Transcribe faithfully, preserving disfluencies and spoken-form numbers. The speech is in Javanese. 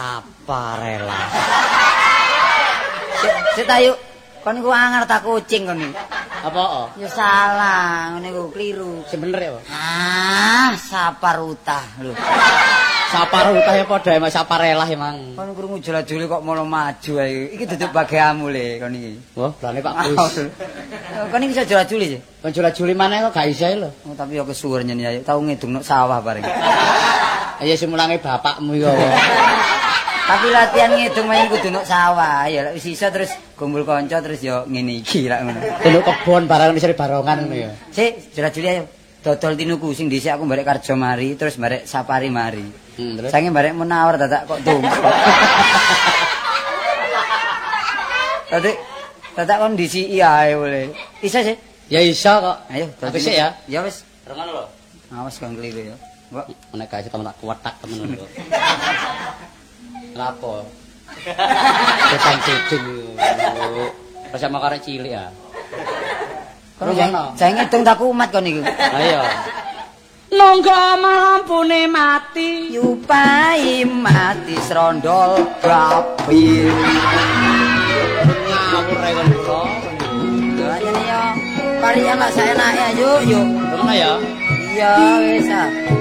Saparela. Sik ta yuk. Kon niku angar ta kucing kon iki. Apa? Ya salah, ngene ku kliru. Sing bener ya, Pak. Ah, saparuta lho. Saparuta ya padha Mas Saparela emang. Kon krungu jola-joli kok mono maju ae. Iki duduk bagianmu le kon iki. Wah, blane Pak Gus. Kon iki iso jola-joli sih. Kon jola-joli maneh kok gak iso lho. Oh, tapi ya kesuwur nyen ya. Tau ngedungno sawah bareng. Ya semulange bapakmu ya. Tapi latihan ngedung main kudu nuk sawah. Ya lek wis iso terus kumpul kanca terus ya ngene iki lak ngono. Delok kebon barang wis barongan ngono ya. Sik, jola-joli ayo. Dodol tinuku sing dhisik aku barek Karjo mari terus barek Sapari mari. Hmm, terus sange barek menawar dadak kok tunggu. Tadi dadak kondisi ae boleh. Bisa sih? Ya iso kok. Ayo, tapi sik ya. Ya wis. Rengono lho. Awas kon kliru ya. Mbok nek gawe temen tak kuwetak temen lho. Lapo? Ketang cicing. Pas sama karo cilik ya. Kon jeng ngedung tak umat kon niku. Ayo. Nonggo lampune mati, yupai mati srondol gapir. Ngawur ae kon iso. Lha yo. Parian lak saenake yuk yuk. Ngono ya. Iya wis ah.